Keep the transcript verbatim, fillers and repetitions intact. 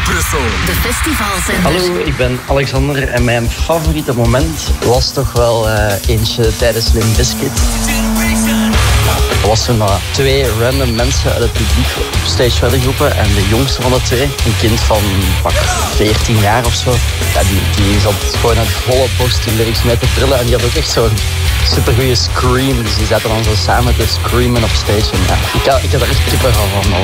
Brussel. De festivalzender. Hallo, ik ben Alexander en mijn favoriete moment was toch wel uh, eentje tijdens Limp Bizkit. Er was toen maar twee random mensen uit het publiek op stage werden geroepen en de jongste van de twee, een kind van pak veertien jaar of zo, ja, die, die zat gewoon aan het volle borst die lyrics mee te trillen en die had ook echt zo'n supergoeie scream, dus die zaten dan zo samen te screamen op stage en ja, ik had, ik had er echt kippen van.